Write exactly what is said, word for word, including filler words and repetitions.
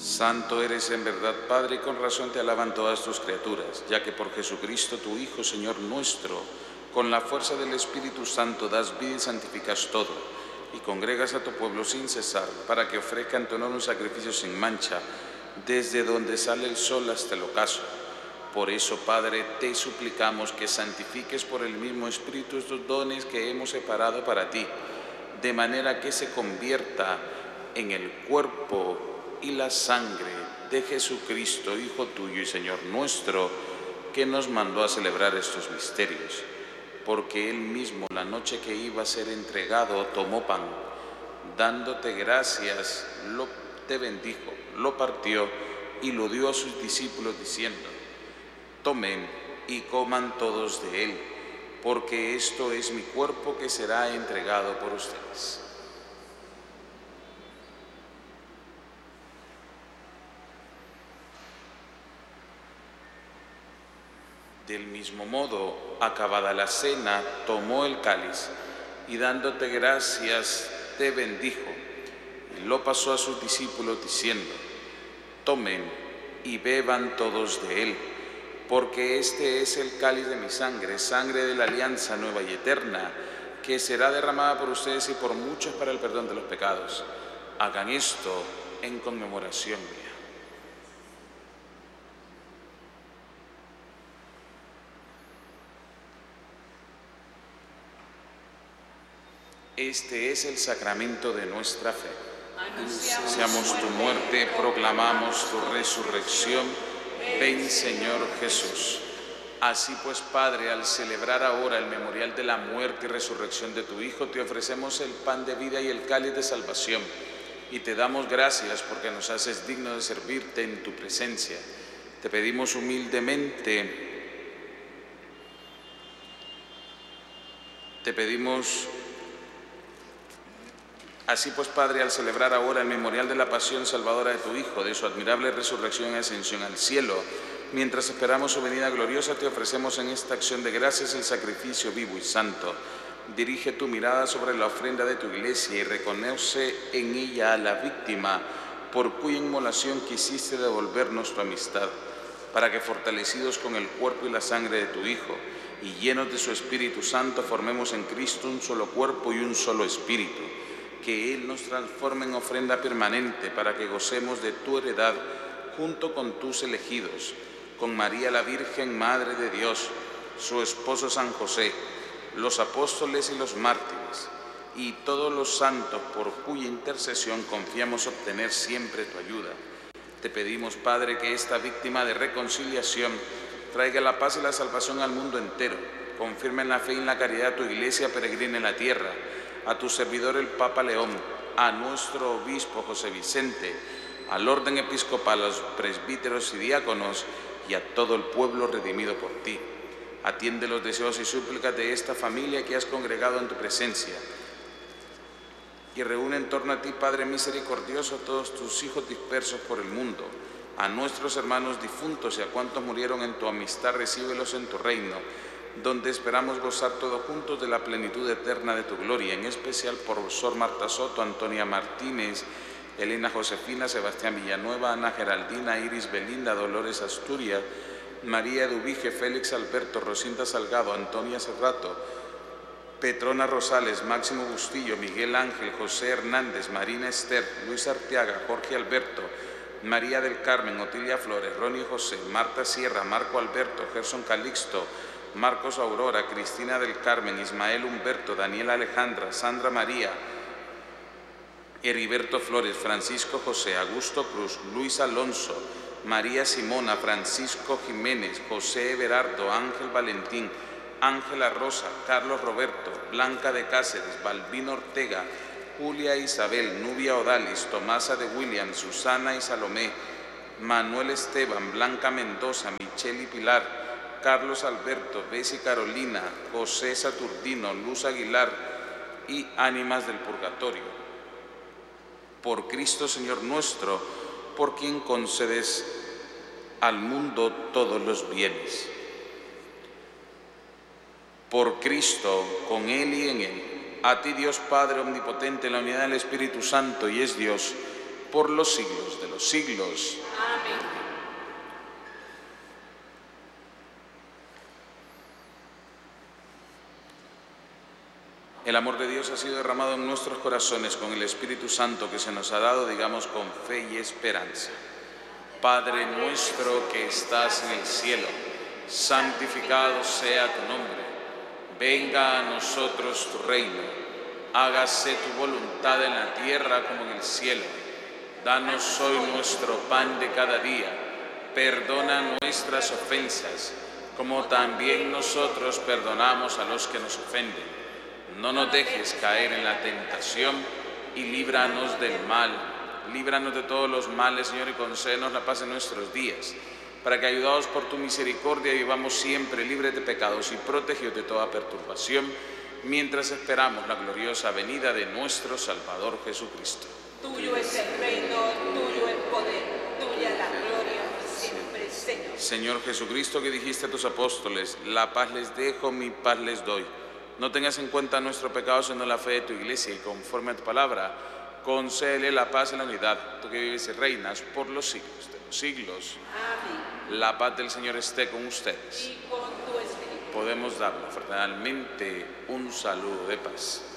Santo eres en verdad, Padre, y con razón te alaban todas tus criaturas, ya que por Jesucristo, tu Hijo, Señor nuestro, con la fuerza del Espíritu Santo das vida y santificas todo, y congregas a tu pueblo sin cesar, para que ofrezca en tu honor un sacrificio sin mancha, desde donde sale el sol hasta el ocaso. Por eso, Padre, te suplicamos que santifiques por el mismo Espíritu estos dones que hemos separado para ti, de manera que se convierta en el cuerpo y la sangre de Jesucristo, Hijo tuyo y Señor nuestro, que nos mandó a celebrar estos misterios. Porque Él mismo, la noche que iba a ser entregado, tomó pan, dándote gracias, lo, te bendijo, lo partió y lo dio a sus discípulos diciendo: tomen y coman todos de él, porque esto es mi cuerpo que será entregado por ustedes. Del mismo modo, acabada la cena, tomó el cáliz y dándote gracias, te bendijo y lo pasó a sus discípulos diciendo: tomen y beban todos de él, porque este es el cáliz de mi sangre, sangre de la alianza nueva y eterna, que será derramada por ustedes y por muchos para el perdón de los pecados. Hagan esto en conmemoración mía. Este es el sacramento de nuestra fe. Anunciamos tu muerte, proclamamos tu resurrección. Ven, Señor Jesús. Así pues, Padre, al celebrar ahora el memorial de la muerte y resurrección de tu Hijo, te ofrecemos el pan de vida y el cáliz de salvación, y te damos gracias porque nos haces digno de servirte en tu presencia. Te pedimos humildemente, te pedimos... Así pues, Padre, al celebrar ahora el memorial de la pasión salvadora de tu Hijo, de su admirable resurrección y ascensión al cielo, mientras esperamos su venida gloriosa, te ofrecemos en esta acción de gracias el sacrificio vivo y santo. Dirige tu mirada sobre la ofrenda de tu iglesia y reconoce en ella a la víctima por cuya inmolación quisiste devolvernos tu amistad, para que, fortalecidos con el cuerpo y la sangre de tu Hijo y llenos de su Espíritu Santo, formemos en Cristo un solo cuerpo y un solo espíritu. Que Él nos transforme en ofrenda permanente para que gocemos de tu heredad junto con tus elegidos, con María la Virgen, Madre de Dios, su esposo San José, los apóstoles y los mártires, y todos los santos por cuya intercesión confiamos obtener siempre tu ayuda. Te pedimos, Padre, que esta víctima de reconciliación traiga la paz y la salvación al mundo entero. Confirma en la fe y en la caridad tu iglesia peregrina en la tierra, a tu servidor el Papa León, a nuestro obispo José Vicente, al orden episcopal, a los presbíteros y diáconos y a todo el pueblo redimido por ti. Atiende los deseos y súplicas de esta familia que has congregado en tu presencia y reúne en torno a ti, Padre misericordioso, a todos tus hijos dispersos por el mundo, a nuestros hermanos difuntos y a cuantos murieron en tu amistad, recíbelos en tu reino, donde esperamos gozar todos juntos de la plenitud eterna de tu gloria, en especial por Sor Marta Soto, Antonia Martínez, Elena Josefina, Sebastián Villanueva, Ana Geraldina, Iris Belinda, Dolores Asturias, María Dubige, Félix Alberto, Rosinda Salgado, Antonia Serrato, Petrona Rosales, Máximo Bustillo, Miguel Ángel, José Hernández, Marina Esther, Luis Arteaga, Jorge Alberto, María del Carmen, Otilia Flores, Ronnie José, Marta Sierra, Marco Alberto, Gerson Calixto, Marcos Aurora, Cristina del Carmen, Ismael Humberto, Daniela Alejandra, Sandra María, Heriberto Flores, Francisco José, Augusto Cruz, Luis Alonso, María Simona, Francisco Jiménez, José Everardo, Ángel Valentín, Ángela Rosa, Carlos Roberto, Blanca de Cáceres, Balbino Ortega, Julia Isabel, Nubia Odalis, Tomasa de William, Susana y Salomé, Manuel Esteban, Blanca Mendoza, Michelle y Pilar, Carlos Alberto, Bessie Carolina, José Saturnino, Luz Aguilar y ánimas del purgatorio. Por Cristo Señor nuestro, por quien concedes al mundo todos los bienes. Por Cristo, con Él y en Él, a ti Dios Padre omnipotente, en la unidad del Espíritu Santo y es Dios, por los siglos de los siglos. Amén. El amor de Dios ha sido derramado en nuestros corazones con el Espíritu Santo que se nos ha dado, digamos con fe y esperanza. Padre nuestro que estás en el cielo, santificado sea tu nombre. Venga a nosotros tu reino. Hágase tu voluntad en la tierra como en el cielo. Danos hoy nuestro pan de cada día. Perdona nuestras ofensas, como también nosotros perdonamos a los que nos ofenden. No nos dejes caer en la tentación y líbranos del mal. Líbranos de todos los males, Señor, y concédenos la paz en nuestros días, para que, ayudados por tu misericordia, vivamos siempre libres de pecados y protegidos de toda perturbación, mientras esperamos la gloriosa venida de nuestro Salvador Jesucristo. Tuyo es el reino, tuyo el poder, tuya la gloria por siempre, Señor. Señor Jesucristo, que dijiste a tus apóstoles, la paz les dejo, mi paz les doy. No tengas en cuenta nuestro pecado, sino la fe de tu iglesia, y conforme a tu palabra, concédele la paz y la unidad, tú que vives y reinas por los siglos de los siglos. Amén. La paz del Señor esté con ustedes. Y con tu espíritu. Podemos darnos fraternalmente un saludo de paz.